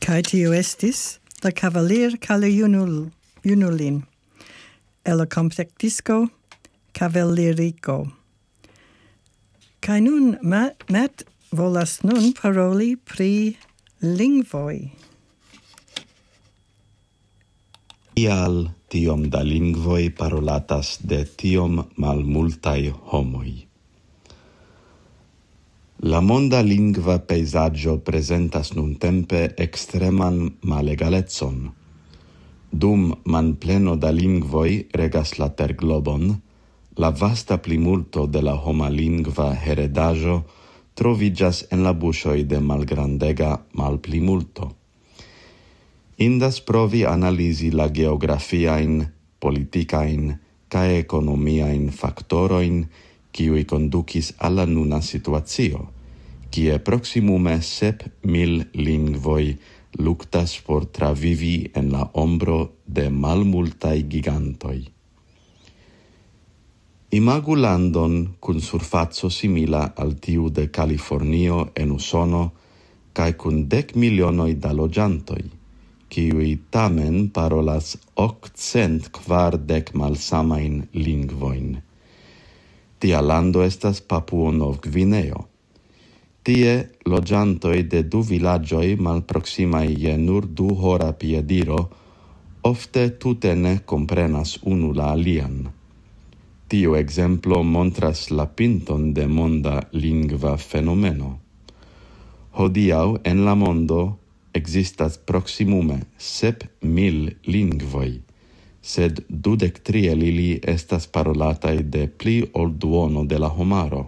Kai tio estis la Cavalier Cala Junulin, el la compactdisco Cavalierico. Kai nun Matt volas nun paroli pri lingvoi. Ial tiom da lingvoi parolatas de tiom malmultai homoi. La monda lingva peisaggio presentas nuntempe extreman malegaletson. Dum manpleno da lingvoi regas la terglobon, la vasta plimulto de la homa lingva heredajo trovigas en la buŝoj de malgrandega malplimulto. Indas provi analisi la geografiain, politicain, cae economiain factoroin kiui conducis alla nuna situatio, kie proximume 7.000 lingvoi luctas por travivi en la ombro de malmultai gigantoi. Imagu landon cun surfaco simila al tiu de Californio en Usono, cae cun 10 milionoi da loĝantoj, kiui tamen parolas 840 malsamain lingvoin. Tia lando estas Papuo-Nov-Gvineo. Tie loĝantoj de 2 vilaĝoj malproksimaj je nur 2 hora piediro ofte tute ne komprenas unu la alian. Tiu exemplo montras la pinton de monda lingva fenomeno. Hodiaŭ en la mondo existas proximume 7.000 lingvoi, sed 23 el ili estas parolataj de pli ol duono de la homaro.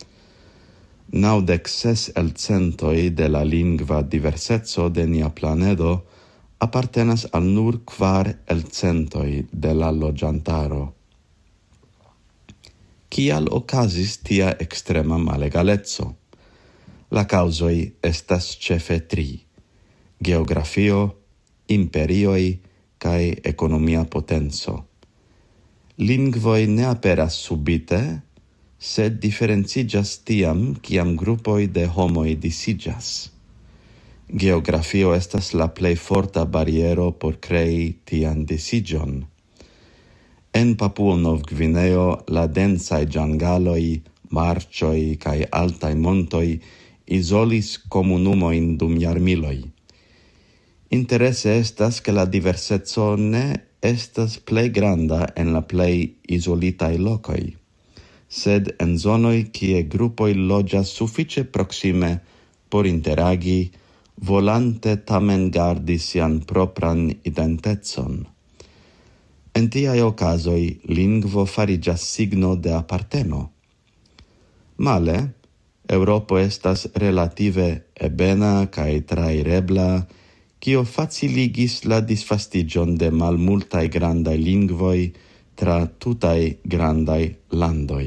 96% de la lingva diverseco de nia planedo apartenas al nur 4% de la loĝantaro. Kial okazis tia extrema malegaleco? La causoj estas ĉefe 3: geografio, imperioj kaj ekonomia potenco. Lingvoj ne aperas subite, sed diferenciĝas tiam, kiam grupoj de homoj disiĝas. Geografio estas la plej forta bariero por krei tian disiĝon. En Papuo-Nov-Gvineo la densaj ĝangaloj, marĉoj kaj altaj montoj izolis komunumojn dum jarmiloj. Interese estas ke la diverseco ne estas plej granda en la plej izolitaj lokoj, sed en zonoj kie grupoj loĝas sufiĉe proksime por interagi, volante tamen gardi sian propran identecon. En tiaj okazoj lingvo fariĝas signo de aparteno. Male, Eŭropo estas relative ebena kaj trairebla, kio faciligis la disvastiĝon de malmultaj grandaj lingvoj tra tutaj grandaj landoj.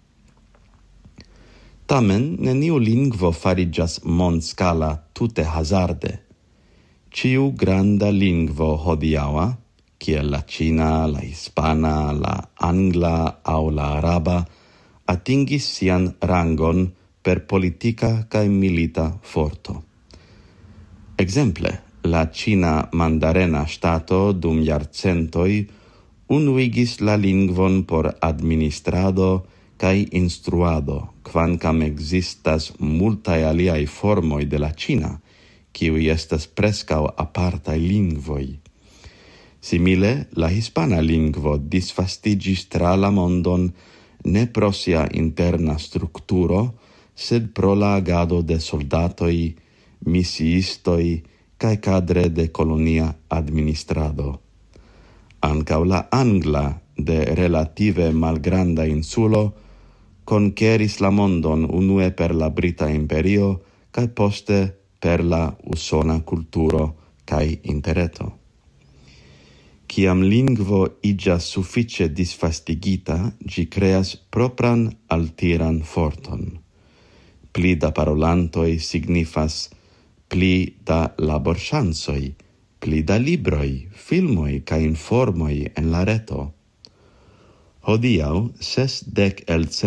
Tamen neniu lingvo fariĝas mondskala tute hazarde. Ĉiu granda lingvo hodiaŭa, kiel la ĉina, la hispana, la angla aŭ la araba, atingis sian rangon per politika kaj milita forto. Ekzemple, la ĉina mandarena ŝtato dum jarcentoj unuigis la lingvon por administrado kaj instruado, kvankam ekzistas multaj aliaj formoj de la ĉina, kiuj estas preskaŭ apartaj lingvoj. Simile, la hispana lingvo disvastiĝis tra la mondon ne pro sia interna strukturo, sed pro la agado de soldatoj, misiistoj kaj kadre de kolonia administrado. Ankaŭ la angla de relative malgranda insulo konkeris la mondon unue per la Brita Imperio kaj poste per la usona kulturo kaj interreto. Kiam lingvo iĝas sufiĉe disvastigita, ĝi kreas propran altiran forton. Pli da parolantoj signifas pli da laborŝancoj, pli da libroj, filmoj kaj informoj en la reto. Hodiaŭ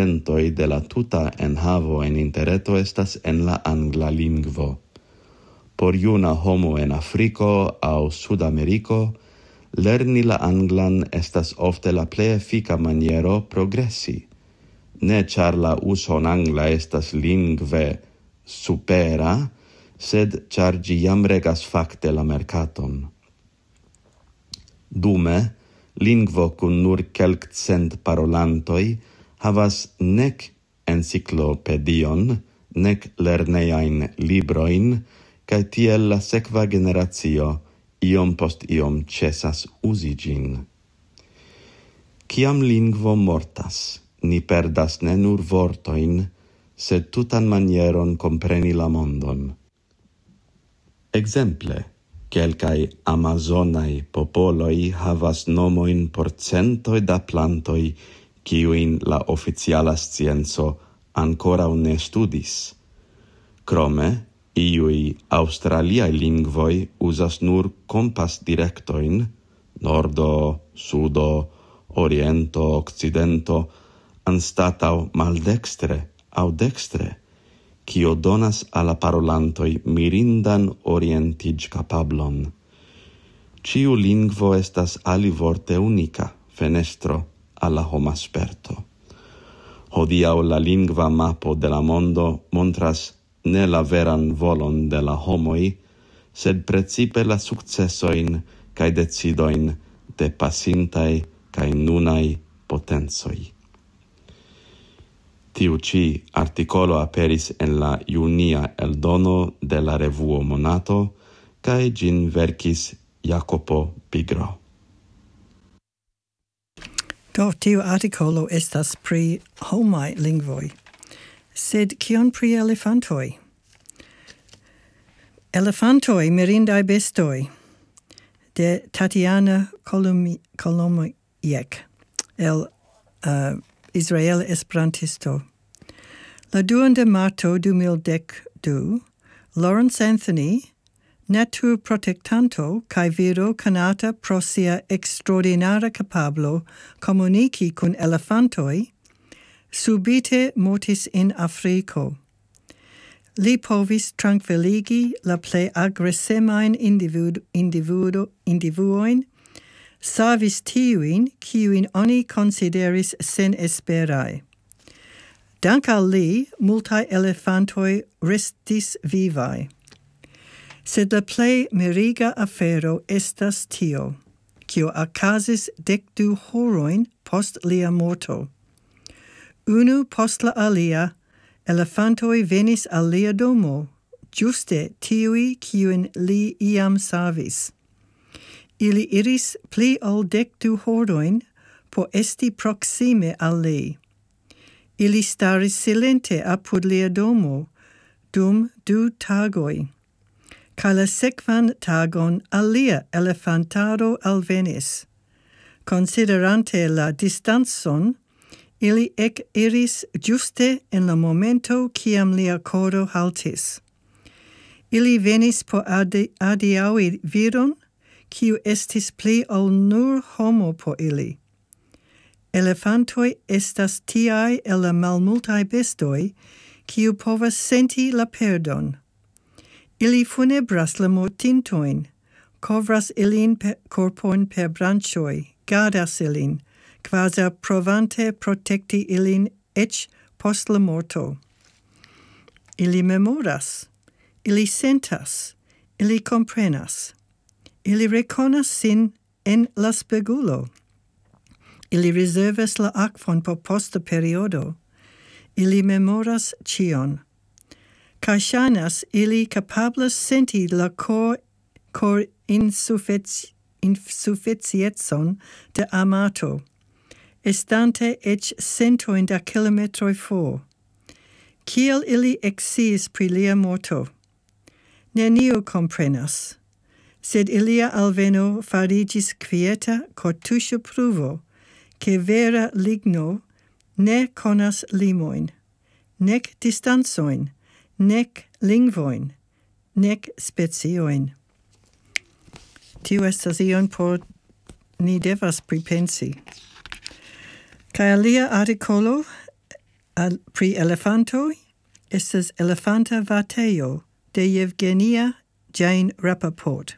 60% de la tuta enhavo en interreto estas en la angla lingvo. por iuna homo en Africo au Sudamerico, lerni la anglan estas ofte la plei effica maniero progressi. Ne char la uson angla estas lingve supera, sed char gi jam regas facte la mercaton. Dume, lingvo cun nur kelkcent parolantoi havas nec encyclopedion, nec lerneain libroin, cae tiel la sequa generatio iom post iom cesas usi gin. Ciam lingvo mortas, ni perdas ne nur vortoin, sed tutan manieron compreni la mondon. Exemple, quelcae amazonai popoloi havas nomoin por centoi da plantoi kiuin la oficiala scienzo ancora ne studis. Crome, iui australiae lingvoi usas nur kompas directoin, nordo, sudo, oriento, occidento, anstatau maldextre au dextre, cio donas alla parolantoi mirindan orientig capablon. Ciu lingvo estas alivorte unica, fenestro alla homa sperto. Hodiau la lingva mapo de la mondo montras ne la veran volon de la homoi, sed precipe la successoin cae decidoin de passintai cae nunai potenzoi. Tiu ci articolo aperis en la junia eldono de la revuo Monato, cae gin verkis Jacopo Pigro. Do, tiu articolo estas pri homai lingvoi. Sed kion pri elefantoi? Elefantoi, mirindai bestoi, de Tatiana Kolomiek, el Israel Esperantisto. La 2 de marto 2012, Lawrence Anthony, natur protectanto cae viro conata pro sia extraordinara capablo comunici cun elefantoi, subite mortis in Africo. Li povis tranquilligi la plei aggressemain individuoin, savis tiuin, kiuin oni consideris sen esperai. Dank al li, multae elefantoi restis vivae. Sed la plei miriga afero estas tio, cio acasis 12 horoin post lia morto. Unu post la alia, elefantoi venis al lia domo, juste tiui kiuin li iam savis. Ili iris pli ol 12 horoin por esti proxime al li. Ili staris silente apud lia domo, dum 2 tagoi. Ca la sequan tagon alia elefantaro alvenis. Considerante la distanzon, ili ec iris juste en la momento ciam lia coro haltis. Ili venis por adiaui viron, kiu estis pli ol nur homo por ili. Elefantoi estas tiai el la malmultae bestoi, kiu povas senti la perdon. Ili funebras la mortintoin, covras ilin corpon per branchoi, gardas ilin, quasi provante protecti ilin ec post la morto. Ili memoras, ili sentas, ili comprenas. Ili reconas sin en la spegulo. Ili reservas la aquon por posta periodo. Ili memoras cion. Ca ŝajnas ili capablas senti la cor insuficietson de amato, estante ec centoin da kilometroi for. Kiel ili exciis pri lia morto? Neniu comprenas, sed ilia alveno farigis quieta cortuscia pruvo, che vera ligno ne conas limoin, nec distanzoin, nec lingvoin, nec specioin. Tiu estas ion por ni devas pripensi. Kai alia articolo pri elefantoi estas Elefanta Vatejo de Evgenia Jane Rappaport.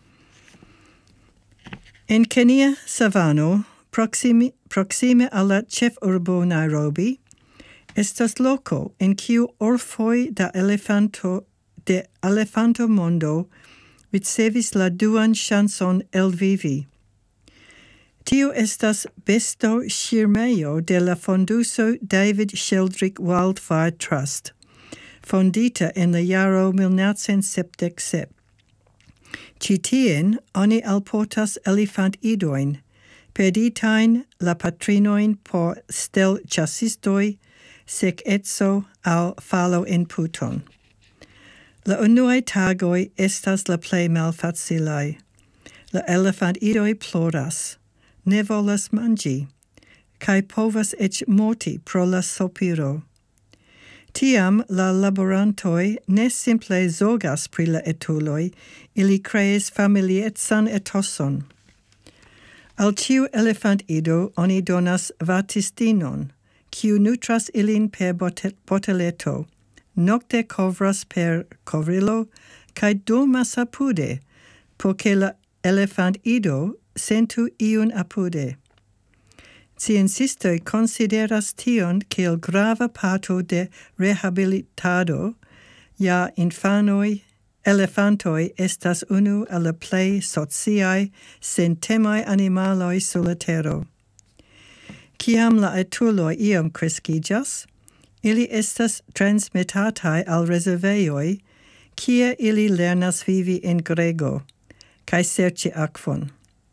En Kenia Savano, proxime alla ĉefurbo Nairobi, estas loko en kiu orfoj de elefanto mondo ricevis la duan ŝancon elvivi. Tiu estas besto ŝirmejo de la fonduso David Sheldrick Wildfire Trust, fondita en la jaro 1977. Ĉi tien oni alportas elefantidojn, perditajn la patrinojn por stelĉasistoj, sekeco aŭ falo en puton. La unuaj tagoj estas la plej malfacilaj. La elefantidoj ploras, ne volas manĝi, kaj povas eĉ morti pro la sopiro. Tiam la laborantoj ne simple zorgas pri la etuloj, ili kreis familiecan etoson. Al ĉiu elefantido oni donas vartistinon, kiu nutras ilin per boteleto, nokte kovras per kovrilo, kaj dormas apude, por ke la elefantido sentu iun apude. Sciencistoj konsideras tion kiel grava parto de rehabilitado, ja elefantoj estas unu el la plej sociaj, sentemaj animaloj sur la tero. Kiam la etuloj iom kreskiĝas, ili estas transmetataj al rezervejoj, kie ili lernas vivi en grego, kaj serĉi akvon.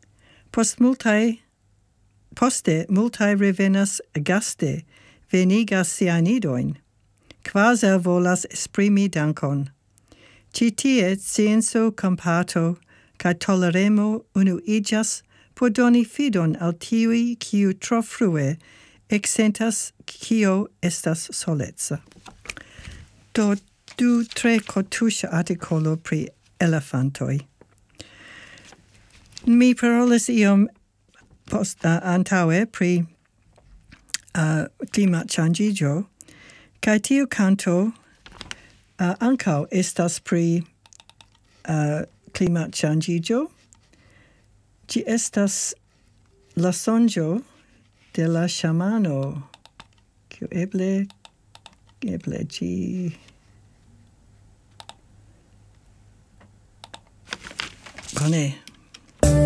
Poste multaj revenas gaste, venigas siajn idojn, kvazaŭ volas esprimi dankon. Ĉi tie scienco, kompato kaj toleremo unuiĝas por doni fidon al tiuj, kiu tro frue eksentas kio estas soleca. Do du tre kortuŝa artikolo pri elefantoj. Mi parolis iom antaŭe pri klimatŝanĝiĝo, kaj tiu kanto ankaŭ estas pri klimatŝanĝiĝo. Ĝi estas la sonĝo de la ŝamano, kiu eble ĝi bone.